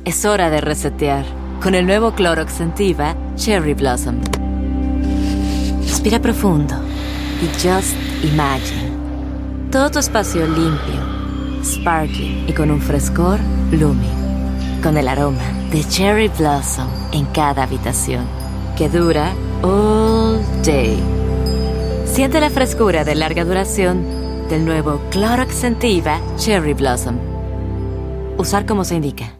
Es hora de resetear con el nuevo Clorox Scentiva Cherry Blossom. Respira profundo y just imagine. Todo tu espacio limpio, sparkling y con un frescor blooming. Con el aroma de Cherry Blossom en cada habitación, que dura all day. Siente la frescura de larga duración del nuevo Clorox Scentiva Cherry Blossom. Usar como se indica.